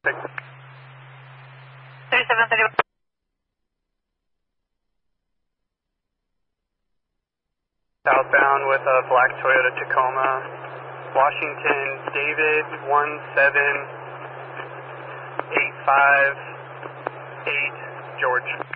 3731. Southbound with a black Toyota Tacoma, Washington, David 17858, George.